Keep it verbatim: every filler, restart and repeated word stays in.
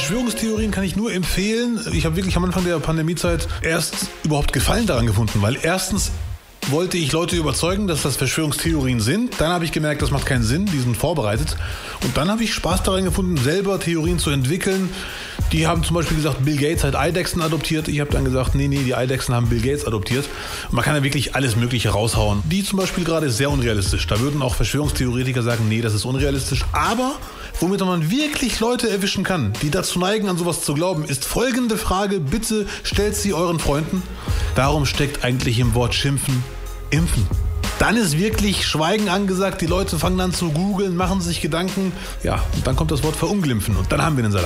Verschwörungstheorien kann ich nur empfehlen. Ich habe wirklich am Anfang der Pandemiezeit erst überhaupt Gefallen daran gefunden, weil erstens wollte ich Leute überzeugen, dass das Verschwörungstheorien sind. Dann habe ich gemerkt, das macht keinen Sinn, die sind vorbereitet. Und dann habe ich Spaß daran gefunden, selber Theorien zu entwickeln. Die haben zum Beispiel gesagt, Bill Gates hat Eidechsen adoptiert. Ich habe dann gesagt, nee, nee, die Eidechsen haben Bill Gates adoptiert. Und man kann ja wirklich alles Mögliche raushauen. Die zum Beispiel gerade ist sehr unrealistisch. Da würden auch Verschwörungstheoretiker sagen, nee, das ist unrealistisch. Aber womit man wirklich Leute erwischen kann, die dazu neigen, an sowas zu glauben, ist folgende Frage. Bitte stellt sie euren Freunden. Darum steckt eigentlich im Wort schimpfen, impfen. Dann ist wirklich Schweigen angesagt. Die Leute fangen an zu googeln, machen sich Gedanken. Ja, und dann kommt das Wort verunglimpfen. Und dann haben wir den Salat.